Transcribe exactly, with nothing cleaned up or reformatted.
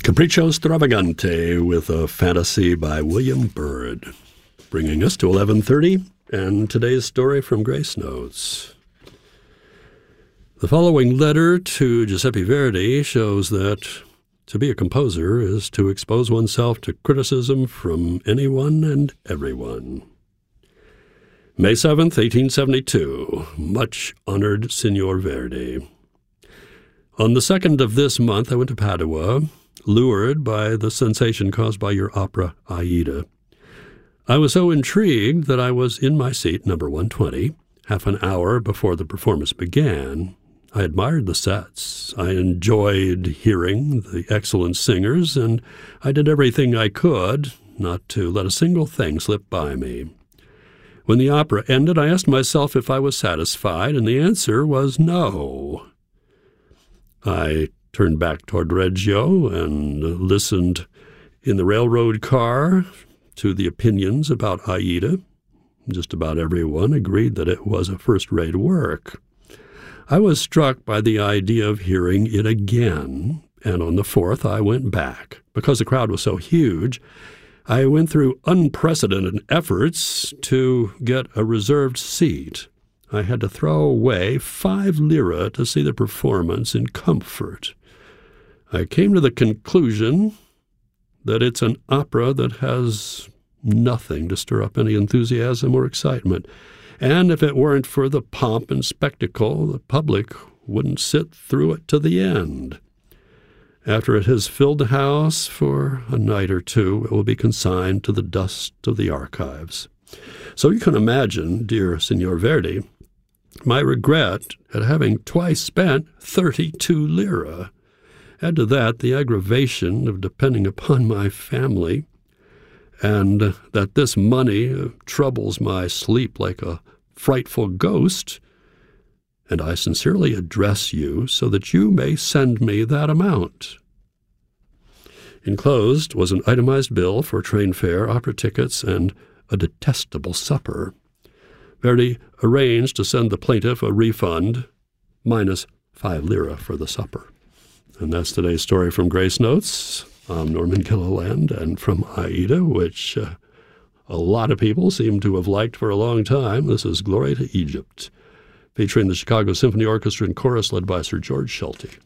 Capriccio Stravagante with a fantasy by William Byrd, bringing us to eleven thirty, and today's story from Grace Notes. The following letter to Giuseppe Verdi shows that to be a composer is to expose oneself to criticism from anyone and everyone. May seventh, eighteen seventy-two. Much honored Signor Verdi. On the second of this month, I went to Padua, lured by the sensation caused by your opera, Aida. I was so intrigued that I was in my seat, number one twenty, half an hour before the performance began. I admired the sets. I enjoyed hearing the excellent singers, and I did everything I could not to let a single thing slip by me. When the opera ended, I asked myself if I was satisfied, and the answer was no. I turned back toward Reggio and listened in the railroad car to the opinions about Aida. Just about everyone agreed that it was a first-rate work. I was struck by the idea of hearing it again, and on the fourth I went back. Because the crowd was so huge, I went through unprecedented efforts to get a reserved seat. I had to throw away five lire to see the performance in comfort. I came to the conclusion that it's an opera that has nothing to stir up any enthusiasm or excitement. And if it weren't for the pomp and spectacle, the public wouldn't sit through it to the end. After it has filled the house for a night or two, it will be consigned to the dust of the archives. So you can imagine, dear Signor Verdi, my regret at having twice spent thirty-two lire. Add to that the aggravation of depending upon my family, and that this money troubles my sleep like a frightful ghost, and I sincerely address you so that you may send me that amount. Enclosed was an itemized bill for train fare, opera tickets, and a detestable supper. Verdi arranged to send the plaintiff a refund, minus five lire for the supper. And that's today's story from Grace Notes. I'm Norman Gilliland, and from Aida, which uh, a lot of people seem to have liked for a long time, this is Glory to Egypt, featuring the Chicago Symphony Orchestra and Chorus led by Sir George Schulte.